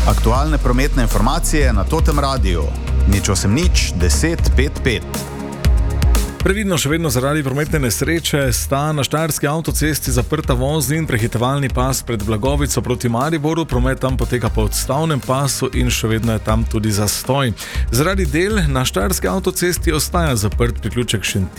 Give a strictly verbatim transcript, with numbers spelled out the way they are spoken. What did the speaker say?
Aktualne prometne informacije na Totem Radiu. Nič osem nič, deset pet pet. Previdno še vedno zaradi prometne nesreče sta na štajerski avtocesti zaprta vozni in prehitevalni pas pred Blagovico proti Mariboru. Promet tam poteka po odstavnem pasu in še vedno je tam tudi zastoj. Zaradi del na štajerski avtocesti ostaja zaprt priključek Šentilj